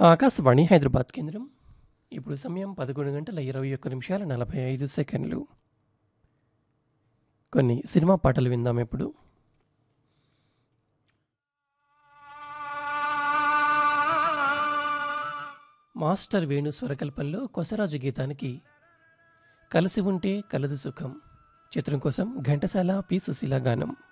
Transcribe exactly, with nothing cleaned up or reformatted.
ఆకాశవాణి హైదరాబాద్ కేంద్రం. ఇప్పుడు సమయం పదకొండు గంటల ఇరవై ఒక్క నిమిషాల నలభై ఐదు సెకండ్లు. కొన్ని సినిమా పాటలు విందాం ఇప్పుడు. మాస్టర్ వేణు స్వరకల్పంలో కొసరాజు గీతానికి కలిసి ఉంటే కలదు సుఖం చిత్రం కోసం ఘంటసాల పి సుశీల గానం.